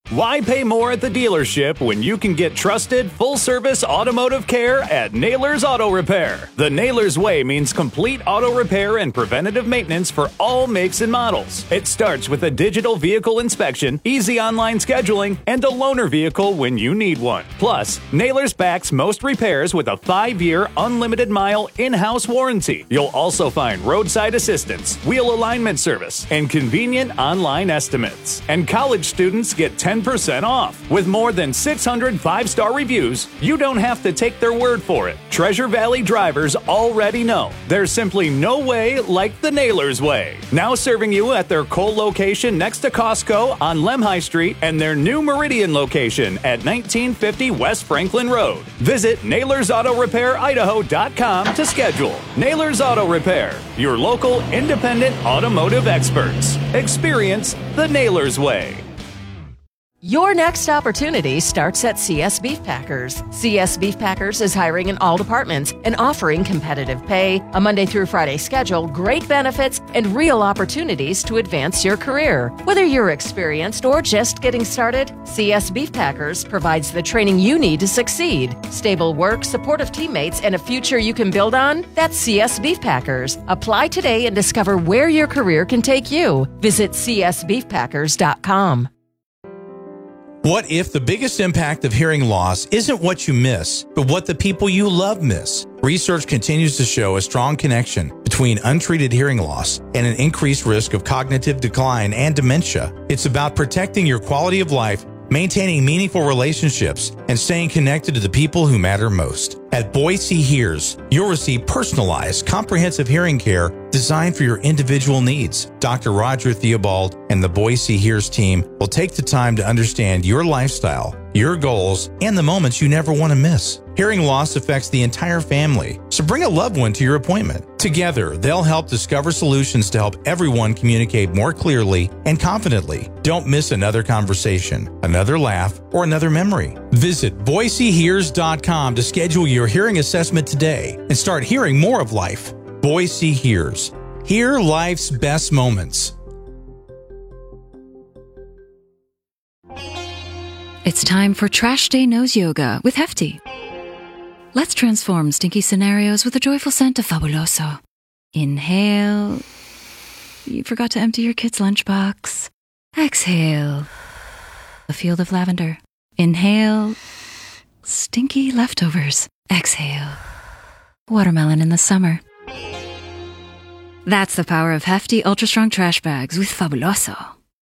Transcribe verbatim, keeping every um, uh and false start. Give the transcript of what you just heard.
Why pay more at the dealership when you can get trusted, full-service automotive care at Naylor's Auto Repair? The Naylor's Way means complete auto repair and preventative maintenance for all makes and models. It starts with a digital vehicle inspection, easy online scheduling, and a loaner vehicle when you need one. Plus, Naylor's backs most repairs with a five-year, unlimited-mile in-house warranty. You'll also find roadside assistance, wheel alignment service, and convenient online estimates. And college students get ten percent off. With more than six hundred five-star reviews, you don't have to take their word for it. Treasure Valley drivers already know there's simply no way like the Naylor's Way. Now serving you at their Cole location next to Costco on Lemhi Street and their new Meridian location at nineteen fifty West Franklin Road. Visit Naylor's Auto Repair Idaho dot com to schedule. Naylor's Auto Repair, your local independent automotive experts. Experience the Naylor's Way. Your next opportunity starts at C S Beef Packers. C S Beef Packers is hiring in all departments and offering competitive pay, a Monday through Friday schedule, great benefits, and real opportunities to advance your career. Whether you're experienced or just getting started, C S Beef Packers provides the training you need to succeed. Stable work, supportive teammates, and a future you can build on? That's C S Beef Packers. Apply today and discover where your career can take you. Visit C S beef packers dot com. What if the biggest impact of hearing loss isn't what you miss, but what the people you love miss? Research continues to show a strong connection between untreated hearing loss and an increased risk of cognitive decline and dementia. It's about protecting your quality of life, maintaining meaningful relationships, and staying connected to the people who matter most. At Boise Hears, you'll receive personalized, comprehensive hearing care designed for your individual needs. Doctor Roger Theobald and the Boise Hears team will take the time to understand your lifestyle, your goals, and the moments you never want to miss. Hearing loss affects the entire family, so bring a loved one to your appointment. Together, they'll help discover solutions to help everyone communicate more clearly and confidently. Don't miss another conversation, another laugh, or another memory. Visit Boise Hears dot com to schedule your hearing assessment today and start hearing more of life. Boise Hears. Hear life's best moments. It's time for Trash Day Nose Yoga with Hefty. Let's transform stinky scenarios with a joyful scent of Fabuloso. Inhale. You forgot to empty your kid's lunchbox. Exhale. A field of lavender. Inhale. Stinky leftovers. Exhale. Watermelon in the summer. That's the power of Hefty Ultra Strong Trash Bags with Fabuloso.